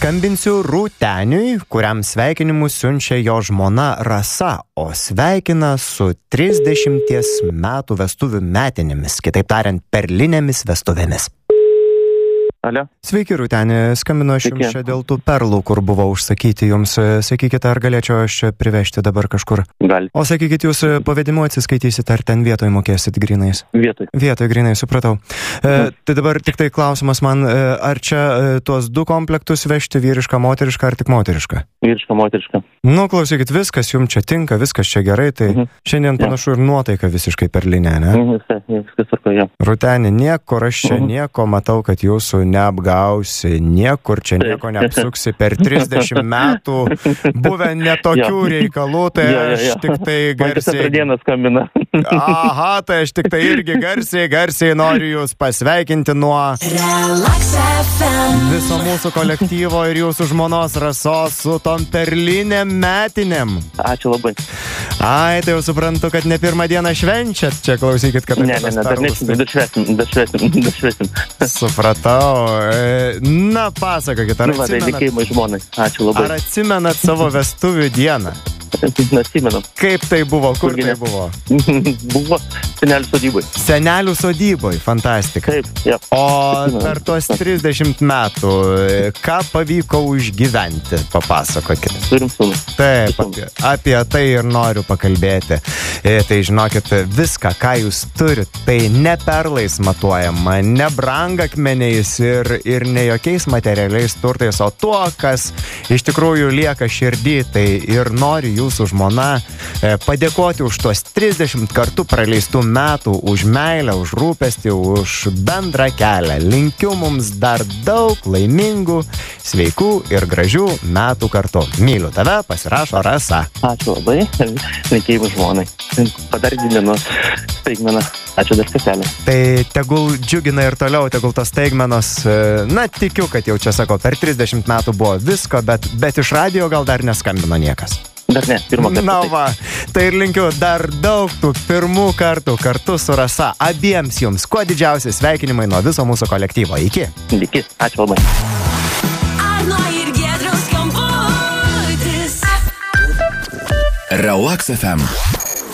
skambinsiu Rūteniui, kuriam sveikinimus siunčia jo žmona Rasa, o sveikina su 30 metų vestuvių metinėmis, kitaip tariant, perlinėmis vestuvėmis. Alio. Sveiki, Rūtenė, skambinu aš jums čia dėl tų perlų, kur buvo užsakyti jums. Sakykite, ar galėčiau aš čia privežti dabar kažkur? Gali. O sakykit, jūs pavedimu atsiskaitysite, ar ten vietoj mokėsit grynais? Vietoj grynai, supratau. Tai dabar tik tai klausimas man, ar čia tuos 2 komplektus vežti, vyrišką, moterišką, ar tik moterišką? Vyrišką, moterišką. Nu, klausykit, viskas jums čia tinka, viskas čia gerai, tai šiandien panašu ir nuotaika visiškai perlinė, ne? Viskas tvarko, jo. Rūtenė, niekur aš čia nieko matau, kad jūsų neapgausi, niekur čia nieko neapsuksi, per 30 metų buvę netokių reikalų, tai aš tik tai garsiai... dieną skambina. Aha, tai aš tik tai irgi garsiai noriu jūs pasveikinti nuo viso mūsų kolektyvo ir jūsų žmonos Rasos su tom perlinėm metinėm. Ačiū labai. Ai, tai jau suprantu, kad ne pirmą dieną švenčiat, čia klausykit, kad... Ne, dar švesim. Supratau. Na, pasakokit, ar atsimenat savo vestuvių dieną? Neatsimenu. Kaip tai buvo? Kur tai buvo? Buvo senelių sodyboj. Senelių sodyboj, fantastika. Taip, jo. O per tuos 30 metų, ką pavyko užgyventi? Papasakokit. Turim sūnų. Taip, apie tai ir noriu pakalbėti. Tai žinokit, viską, ką jūs turit, tai ne perlais matuojama, ne brangakmeniais ir ne jokiais materialiais turtais, o tuo, kas iš tikrųjų lieka širdį, tai ir nori jūsų žmona padėkoti už tuos 30 kartų praleistų metų, už meilę, už rūpestį, už bendrą kelią. Linkiu mums dar daug laimingų, sveikų ir gražių metų kartu. Myliu tave, pasirašo Rasa. Ačiū labai, linkėjimų žmonai. Padaryti dienos staigmeną. Ačiū dar kartelį. Tai tegul džiugina ir toliau, tegul tos staigmenos, na, tikiu, kad jau čia sako, per 30 metų buvo visko, bet iš radijo gal dar neskambino niekas. Dar ne, pirmą kartą. Na va, tai ir linkiu dar daug tų pirmų kartų kartu su Rasa. Abiems jums kuo didžiausi sveikinimai nuo viso mūsų kolektyvo. Iki. Iki, ačiū labai. Arno ir Giedriaus skambutis. Relax FM.